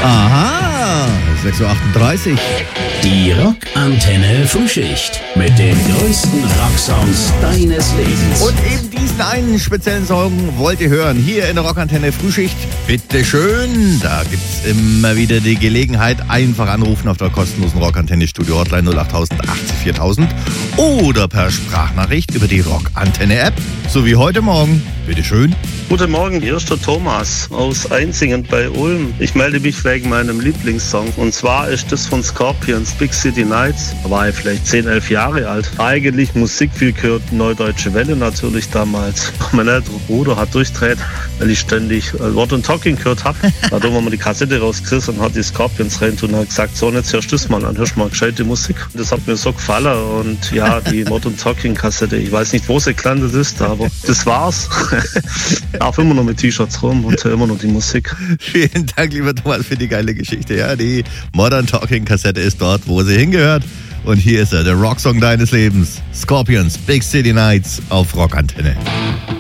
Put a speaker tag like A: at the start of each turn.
A: Aha, 6.38 Uhr.
B: Die Rockantenne Frühschicht mit den größten Rocksongs deines Lebens.
A: Und eben diesen einen speziellen Song wollt ihr hören, hier in der Rockantenne Frühschicht. Bitteschön, da gibt's immer wieder die Gelegenheit, einfach anrufen auf der kostenlosen Rockantenne Studio Hotline 0880 80 4000 oder per Sprachnachricht über die Rockantenne App, so wie heute Morgen. Bitteschön.
C: Guten Morgen, hier ist der Thomas aus Einzingen bei Ulm. Ich melde mich wegen meinem Lieblingssong. Und zwar ist das von Scorpions, Big City Nights. Da war ich vielleicht 10, 11 Jahre alt. Eigentlich Musik viel gehört, Neudeutsche Welle natürlich damals. Mein älterer Bruder hat durchdreht, weil ich ständig Wort und Talking gehört habe. Da hat irgendwann mal die Kassette rausgerissen und hat die Scorpions rein und hat gesagt, so, jetzt hörst du das mal an, hörst mal gescheite Musik. Das hat mir so gefallen und ja, die Wort und Talking Kassette, ich weiß nicht, wo sie gelandet ist, aber das war's. Ich laufe immer noch mit T-Shirts rum und höre immer noch die Musik.
A: Vielen Dank, lieber Thomas, für die geile Geschichte. Ja, die Modern Talking Kassette ist dort, wo sie hingehört. Und hier ist er, der Rocksong deines Lebens. Scorpions, Big City Nights auf Rockantenne.